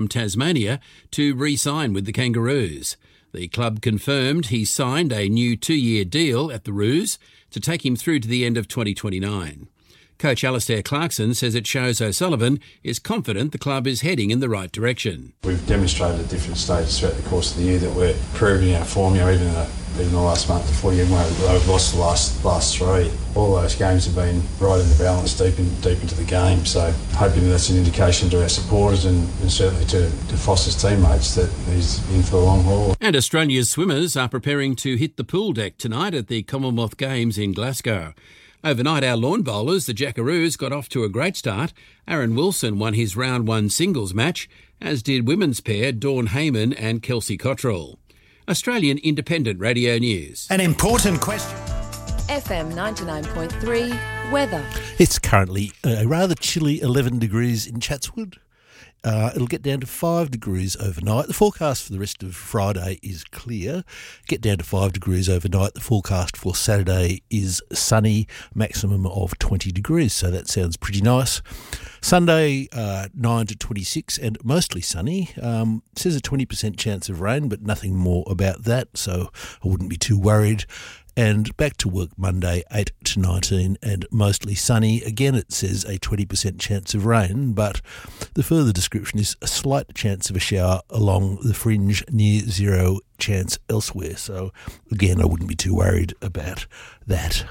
from Tasmania to re-sign with the Kangaroos. The club confirmed he signed a new 2-year deal at the Roos to take him through to the end of 2029. Coach Alistair Clarkson says it shows O'Sullivan is confident the club is heading in the right direction. We've demonstrated at different stages throughout the course of the year that we're improving our form. Even the last month, the 40 game, we've lost the last 3. All those games have been right in the balance, deep into the game. So hoping that's an indication to our supporters and certainly to Foster's teammates that he's in for the long haul. And Australia's swimmers are preparing to hit the pool deck tonight at the Commonwealth Games in Glasgow. Overnight, our lawn bowlers, the Jackaroos, got off to a great start. Aaron Wilson won his round 1 singles match, as did women's pair Dawn Heyman and Kelsey Cottrell. Australian Independent Radio News. An important question. FM 99.3 weather. It's currently a rather chilly 11 degrees in Chatswood. It'll get down to 5 degrees overnight. The forecast for the rest of Friday is clear. Get down to 5 degrees overnight. The forecast for Saturday is sunny, maximum of 20 degrees. So that sounds pretty nice. Sunday, 9 to 26 and mostly sunny. Says a 20% chance of rain, but nothing more about that. So I wouldn't be too worried. And back to work Monday, 8 to 19 and mostly sunny. Again, it says a 20% chance of rain, but the further description is a slight chance of a shower along the fringe, near zero chance elsewhere. So again, I wouldn't be too worried about that.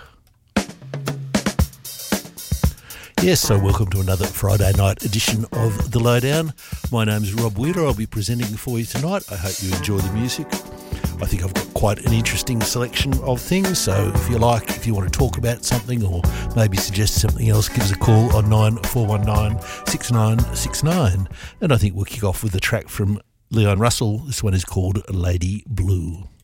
Yes, so welcome to another Friday night edition of The Lowdown. My name's Rob Weeder. I'll be presenting for you tonight. I hope you enjoy the music. I think I've got quite an interesting selection of things, so if you want to talk about something or maybe suggest something else, give us a call on 9419 6969. And I think we'll kick off with a track from Leon Russell. This one is called Lady Blue.